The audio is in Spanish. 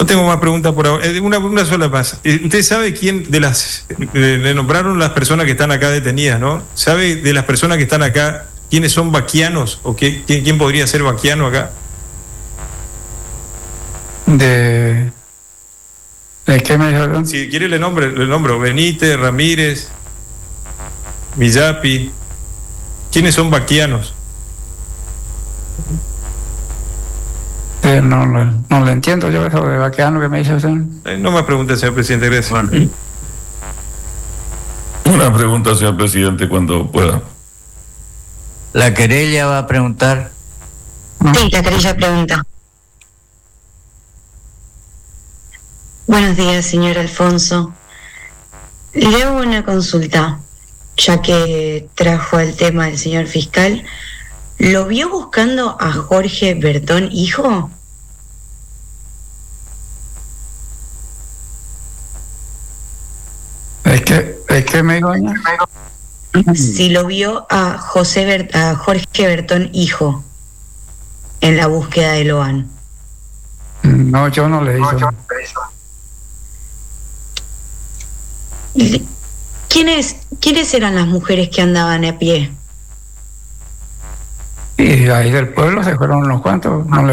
No tengo más preguntas por ahora. Una sola más. ¿Usted sabe quién de las... le nombraron las personas que están acá detenidas, ¿no? ¿Sabe de las personas que están acá quiénes son vaquianos o quién podría ser vaquiano acá? ¿De qué me dijeron? Si quiere le nombro. Benítez, Ramírez, Villapi. ¿Quiénes son vaquianos? No lo entiendo yo, eso de vaqueano que me dice usted. No más preguntas, señor presidente. Gracias. Bueno. Una pregunta, señor presidente, cuando pueda. La querella va a preguntar. Sí, la querella pregunta. Buenos días, señor Alfonso. Le hago una consulta, ya que trajo el tema del señor fiscal. ¿Lo vio buscando a Jorge Bertón, hijo? ¿Es que me dijo ella? Si lo vio a Jorge Bertón, hijo, en la búsqueda de Loan. No, yo no le hice. ¿Quiénes eran las mujeres que andaban a pie? Y ahí del pueblo se fueron unos cuantos, no le